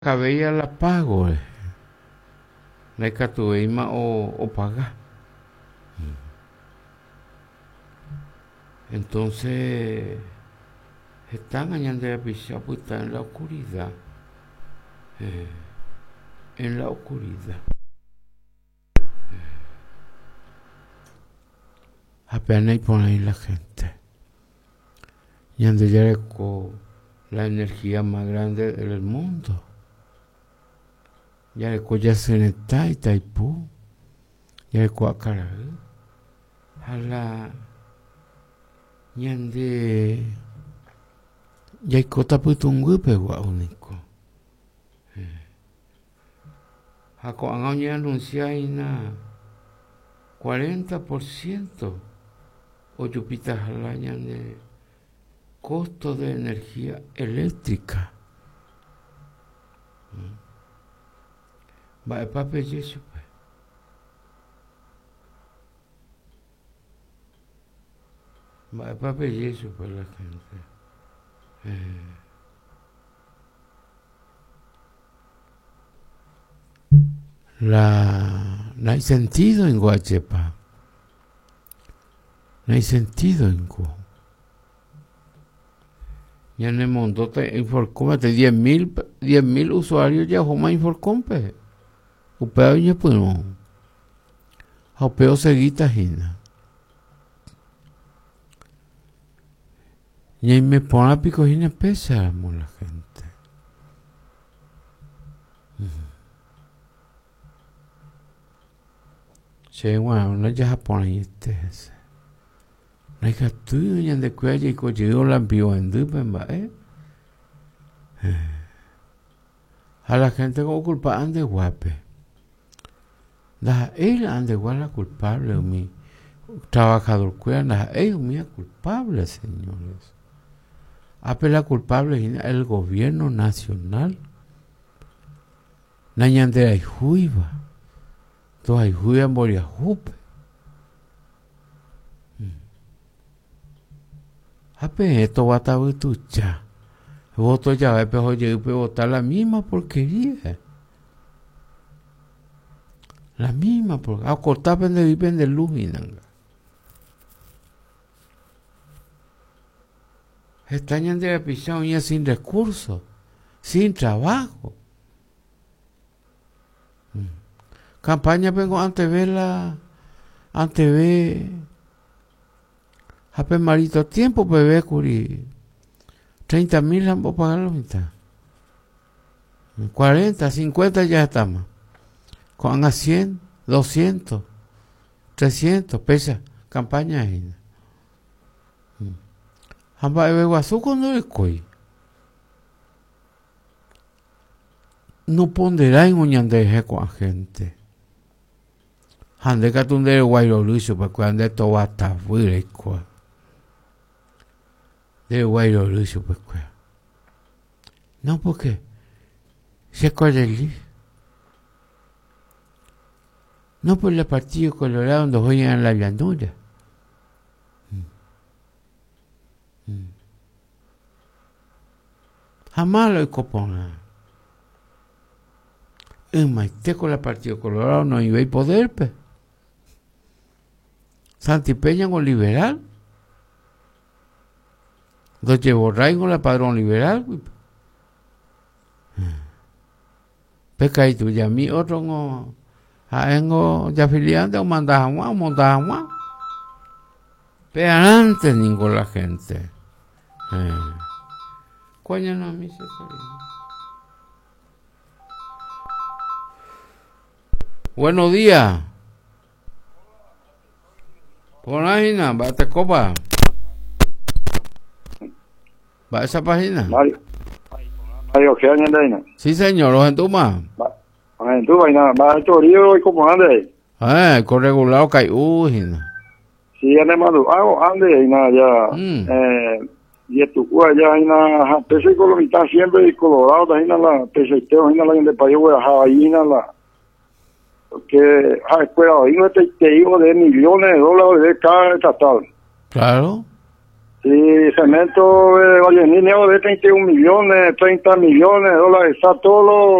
cabella la pago, la catueima o paga. Entonces están allá de Apisha, pues están en la oscuridad, en la oscuridad. Apenas pone ahí la gente. Y ande ya con la energía más grande del mundo. Ya le coya seneta y taipú. Ya le coa cara. A la ñande ya hay cota putungu pegua único. A coa ya anuncia ina 40% o yupita jalaña de costo de energía eléctrica. Va a papel eso pues. Va a papel eso pues la gente. No hay sentido en Guachepa. No hay sentido en Guachepa. Ya en el mundo te inforcómate 10.000 usuarios ya homa inforcompe. Upeo ya pues no. Upeo seguita hina. Y ahí me pone a pico hina pesa la gente. Che bueno, no ya japonés este. No hay que estudiar de cuello y cogido la envió a la gente como culpaban de guape. Él ande la culpable, mi trabajador cuida, él es culpable, señores. La culpable es el gobierno nacional. Nañande hay juiva. Todo hay juiva en Boria Jupe. Esto va a estar tucha. Voto ya va a votar la misma porquería. La misma porquería. A cortar viven de luz y nanga. Están en de pisón ya sin recursos, sin trabajo. Campaña vengo ante ver Hape marito tiempo bebé curi 30.000 vamos a pagar la mitad. 40, 50 ya estamos. Con a 100, 200, 300 pesa campaña ahí. Hamba bebé guazú cuando le coi. No ponderá en uñandeje con gente. Hande catunde guayro lucho para cuando esto va a estar fuera y cual. De guayro lucho pues cual. No porque se corre no por el Partido Colorado donde juegan en la llanura. Jamás lo copona. En Maite con el Partido Colorado no iba a poder, pues. Santi Peña con liberal. Doche Borray con la padrón liberal. Peca y tú ya mi otro no. Haengo ya filiante o montaja. Pero antes ningún la gente. Coño no me se Buenos días. Por página, va te copa. ¿Va esa página? Mario, ¿qué año anda? Sí, señor, los entuma. En tu vaina, va a chorío y como ande. Con regulado que hay Sí, además, ande y nada, ya. Y tu ya hay una pese colomita siempre y colorado, ahí la pese teo, ahí la de país, ahí la. Que cuidado, ahí no te digo de millones de dólares de cada estatal. Claro. Y cemento de Valleníneo de 31 millones, 30 millones de dólares, está todo lo